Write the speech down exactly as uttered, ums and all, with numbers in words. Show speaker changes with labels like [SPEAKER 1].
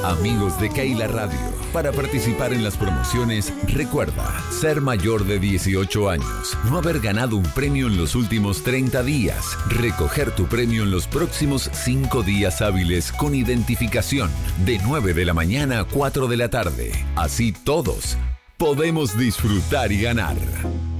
[SPEAKER 1] Amigos de Keila Radio, para participar en las promociones, recuerda ser mayor de dieciocho años, no haber ganado un premio en los últimos treinta días, recoger tu premio en los próximos cinco días hábiles con identificación, de nueve de la mañana a cuatro de la tarde. Así todos podemos disfrutar y ganar.